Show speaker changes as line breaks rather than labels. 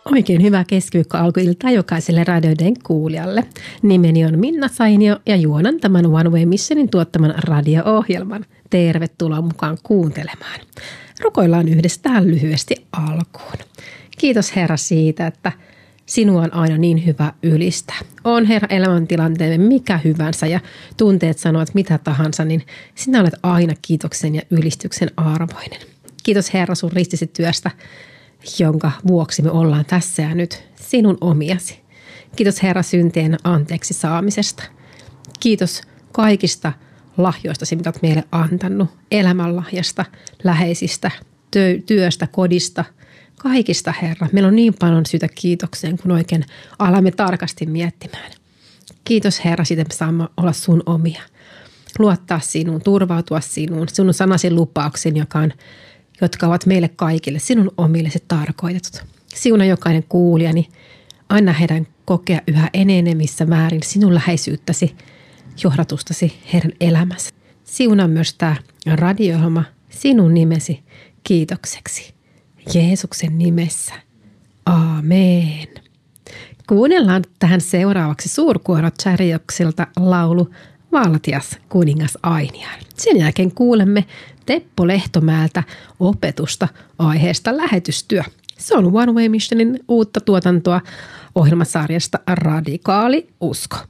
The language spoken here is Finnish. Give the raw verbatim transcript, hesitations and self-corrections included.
Oikein hyvää keskiviikko alkuiltaa jokaiselle radioiden kuulijalle. Nimeni on Minna Sainio ja juonan tämän One Way Missionin tuottaman radio-ohjelman. Tervetuloa mukaan kuuntelemaan. Rukoillaan yhdessä tähän lyhyesti alkuun. Kiitos Herra siitä, että sinua on aina niin hyvä ylistää. On Herra elämäntilanteemme mikä hyvänsä ja tunteet sanovat mitä tahansa, niin sinä olet aina kiitoksen ja ylistyksen arvoinen. Kiitos Herra sun ristisi työstä, jonka vuoksi me ollaan tässä ja nyt sinun omiasi. Kiitos Herra syntien anteeksi saamisesta. Kiitos kaikista lahjoista, mitä olet meille antanut, elämänlahjasta, läheisistä, työstä, kodista, kaikista Herra. Meillä on niin paljon syytä kiitokseen, kun oikein alamme tarkasti miettimään. Kiitos Herra, siitä me saamme olla sun omia. Luottaa sinuun, turvautua sinuun, sinun sanasi lupauksen, joka on jotka ovat meille kaikille, sinun omillesi tarkoitetut. Siuna jokainen kuulijani, anna heidän kokea yhä enenevissä määrin sinun läheisyyttäsi, johdatustasi heidän elämänsä. Siuna myös tämä radio-ohjelma sinun nimesi kiitokseksi. Jeesuksen nimessä. Aamen. Kuunnellaan tähän seuraavaksi Suurkuoro Charioksilta laulu Valtias kuningas Ainiaan. Sen jälkeen kuulemme Teppo Lehtomäeltä opetusta aiheesta lähetystyö. Se on One Way Missionin uutta tuotantoa ohjelmasarjasta Radikaali usko.